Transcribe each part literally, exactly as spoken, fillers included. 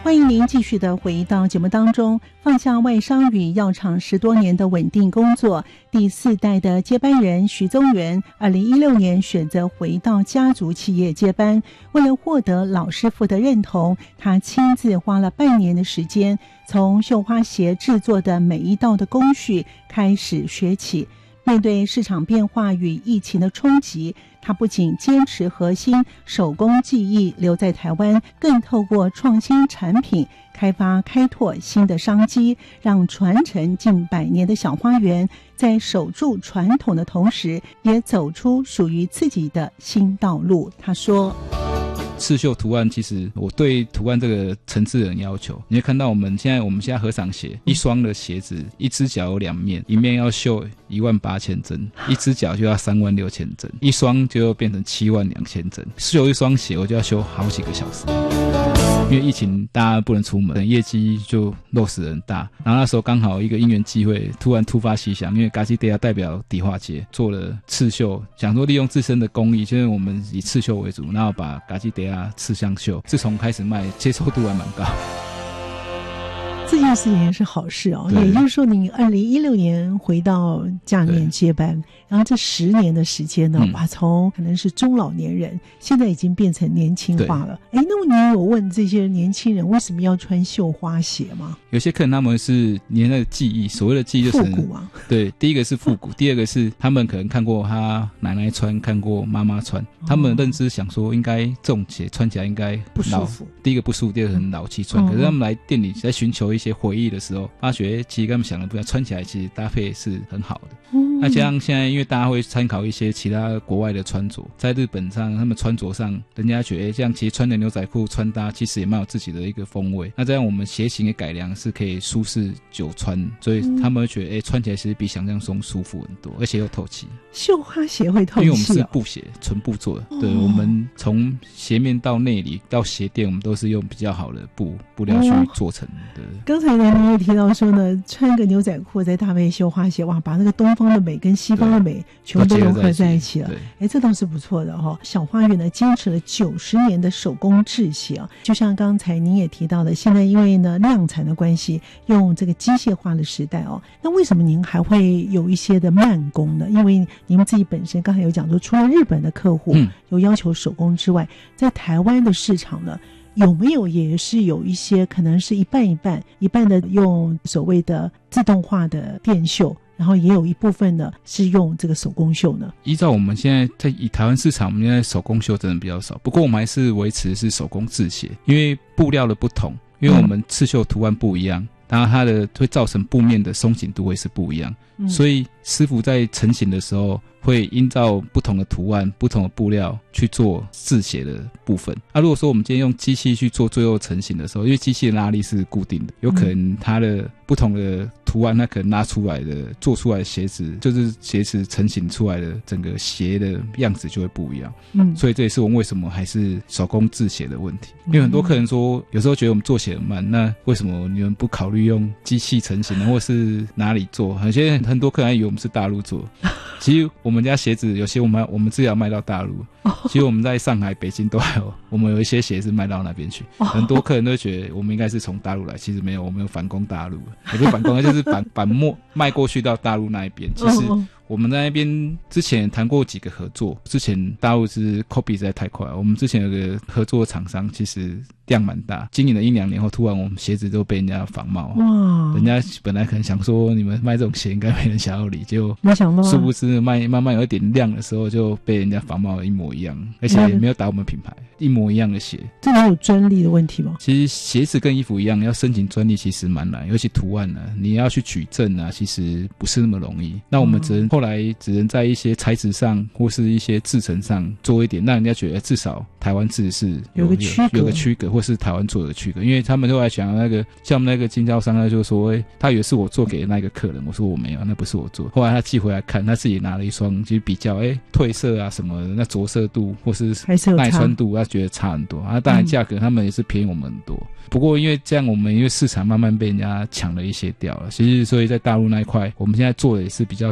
欢迎您继续的回到节目当中。放下外商与药厂十多年的稳定工作，第四代的接班人徐宗元二零一六年选择回到家族企业接班。为了获得老师傅的认同，他亲自花了半年的时间，从绣花鞋制作的每一道的工序开始学起。面对市场变化与疫情的冲击，他不仅坚持核心手工技艺留在台湾，更透过创新产品开发开拓新的商机，让传承近百年的小花园在守住传统的同时，也走出属于自己的新道路。他说， 刺绣图案，其实我对图案这个层次很要求。你会看到我们现在我们现在合掌鞋，一双的鞋子，一只脚有两面，一面要绣一万八千针，一只脚就要三万六千针，一双就要变成七万两千针。绣一双鞋我就要绣好几个小时。因为疫情大家不能出门，业绩就落实很大。然后那时候刚好一个因缘机会，突然突发奇想，因为嘎吉德亚代表迪化街做了刺绣，想说利用自身的工艺，就是我们以刺绣为主，然后把嘎吉德亚刺香绣，自从开始卖，接受度还蛮高。 这件事情是好事哦，也就是说，你二零一六年回到家里面接班，然后这十年的时间呢，嗯、哇，从可能是中老年人，现在已经变成年轻化了。哎，那么你有问这些年轻人为什么要穿绣花鞋吗？ 有些客人他们是连那个记忆，所谓的记忆就是复古啊。 对，第一个是复古，第二个是他们可能看过他奶奶穿，看过妈妈穿，他们认知想说应该这种鞋穿起来应该不舒服。 第一个不舒服，第二个很老气穿。嗯、可是他们来店里在寻求一些回忆的时候，发觉其实跟他们想的不一样，穿起来其实搭配是很好的。嗯、那加上现在因为大家会参考一些其他国外的穿着，在日本上他们穿着上，人家觉得这样其实穿的牛仔裤穿搭其实也蛮有自己的一个风味。那这样我们鞋型的改良是可以舒适久穿，所以他们会觉得哎，穿起来其实比想象中舒服很多，而且又透气。 绣花鞋会透气、哦， 因为我们是布鞋，纯布做的。哦、对，我们从鞋面到内里到鞋垫，我们都是用比较好的布布料去做成的。 哦、刚才呢，你也提到说呢，穿个牛仔裤再搭配绣花鞋，哇，把那个东方的美跟西方的美全部都融合在一起了。哎，这倒是不错的哈、哦。小花园呢，坚持了九十年的手工制鞋啊，就像刚才您也提到的，现在因为呢量产的关系，用这个机械化的时代哦，那为什么您还会有一些的慢工呢？因为你们自己本身刚才有讲说，除了日本的客户有要求手工之外，在台湾的市场呢，有没有也是有一些可能是一半一半，一半的用所谓的自动化的电绣，然后也有一部分呢是用这个手工绣呢？依照我们现在在以台湾市场，我们现在手工绣真的比较少，不过我们还是维持是手工制鞋，因为布料的不同，因为我们刺绣图案不一样，然后它的会造成布面的松紧度会是不一样，嗯、所以师傅在成型的时候会依照不同的图案、不同的布料去做制鞋的部分。啊，如果说我们今天用机器去做最后成型的时候，因为机器的拉力是固定的，有可能它的不同的图案，它可能拉出来的、做出来的鞋子，就是鞋子成型出来的整个鞋的样子就会不一样。嗯，所以这也是我们为什么还是手工制鞋的问题。因为很多客人说，有时候觉得我们做鞋很慢，那为什么你们不考虑用机器成型呢？或是哪里做？有些很多客人以为我们是大陆做，其实我们家鞋子有些我们我们自己要卖到大陆，其实我们在上海、北京都还有，我们有一些鞋是卖到那边去。很多客人都觉得我们应该是从大陆来，其实没有，我们有反攻大陆，也不是反攻，就是反反卖卖过去到大陆那一边。其实我们在那边之前谈过几个合作，之前大陆是 copy 实在太快了，我们之前有个合作厂商其实量蛮大，经营了一两年后，突然我们鞋子都被人家仿冒。哇！人家本来可能想说你们卖这种鞋应该没人想要理，结果没想到殊不知卖慢慢有一点量的时候就被人家仿冒的一模一样，而且也没有打我们品牌，一模一样的鞋。 这没有专利的问题吗？ 其实鞋子跟衣服一样，要申请专利其实蛮难，尤其图案啊，你要去取证啊，其实不是那么容易。那我们只能、嗯、后来只能在一些材质上或是一些制程上做一点，让人家觉得至少台湾制是有, 有个区隔， 有个区隔，或是台湾做的区隔。因为他们都在想那个像我们那个经销商，他就说、欸、他以为是我做给那个客人，我说我没有，那不是我做。后来他寄回来看，他自己拿了一双去比较，哎、欸，褪色啊什么的，那着色度或是耐穿度，他觉得差很多。啊，当然价格他们也是便宜我们很多。嗯、不过因为这样，我们因为市场慢慢被人家抢了一些掉了，其实所以在大陆那一块，我们现在做的也是比较谨慎，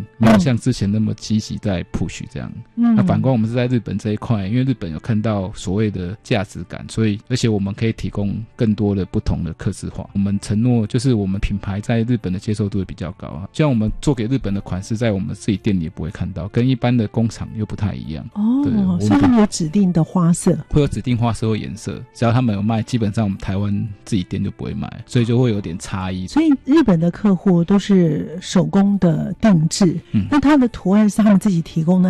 没有像之前那么积极在 push 这样。嗯，那反观我们是在日本这一块，因为日本有看到所谓的价值感，所以而且我们可以提供更多的不同的客制化。我们承诺就是我们品牌在日本的接受度会比较高啊，像我们做给日本的款式在我们自己店里也不会看到，跟一般的工厂又不太一样。 哦，对，所以他们有指定的花色， 会有指定花色或颜色，只要他们有卖，基本上我们台湾自己店就不会卖，所以就会有点差异。 所以日本的客户都是手工的定制，嗯，那它的图案是他们自己提供的